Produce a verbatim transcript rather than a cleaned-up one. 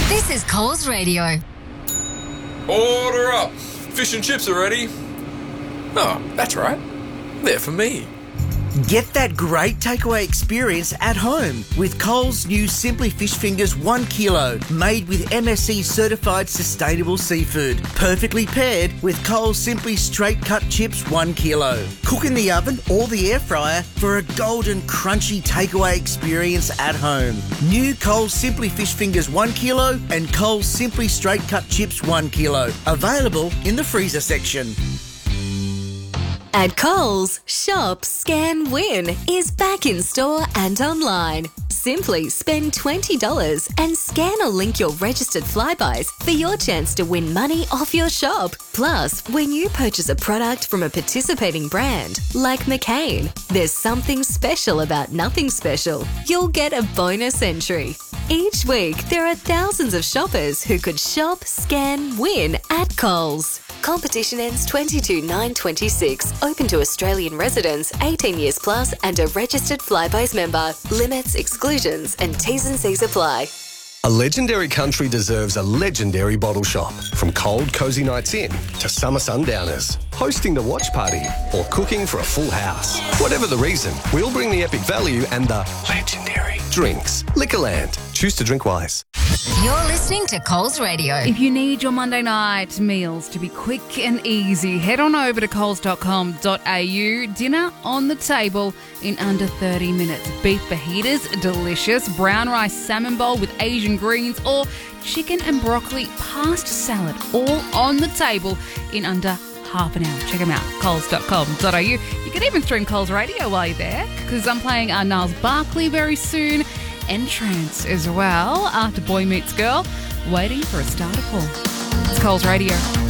This is Coles Radio. Order up. Fish and chips are ready. Oh, that's right. They're for me. Get that great takeaway experience at home with Coles' new Simply Fish Fingers one kilo, made with M S C certified sustainable seafood. Perfectly paired with Coles Simply Straight Cut Chips one kilo. Cook in the oven or the air fryer for a golden crunchy takeaway experience at home. New Coles Simply Fish Fingers one kilo and Coles Simply Straight Cut Chips one kilo. Available in the freezer section. At Coles, Shop, Scan, Win is back in store and online. Simply spend twenty dollars and scan or link your registered Flybuys for your chance to win money off your shop. Plus, when you purchase a product from a participating brand, like McCain, there's something special about nothing special. You'll get a bonus entry. Each week, there are thousands of shoppers who could shop, scan, win at Coles. Competition ends twenty-two nine twenty-six. Open to Australian residents, eighteen years plus and a registered Flybuys member. Limits, exclusions and T's and C's apply. A legendary country deserves a legendary bottle shop. From cold, cosy nights in to summer sundowners, hosting the watch party or cooking for a full house. Whatever the reason, we'll bring the epic value and the legendary drinks. Liquorland. Choose to drink wise. You're listening to Coles Radio. If you need your Monday night meals to be quick and easy, head on over to coles dot com dot a u. Dinner on the table in under thirty minutes. Beef fajitas, delicious. Brown rice salmon bowl with Asian greens, or chicken and broccoli pasta salad, all on the table in under half an hour. Check them out, coles dot com dot a u. You can even stream Coles Radio while you're there, because I'm playing uh, Niles Barkley very soon. Entrance as well, after Boy Meets Girl, waiting for a starter call. It's Coles Radio.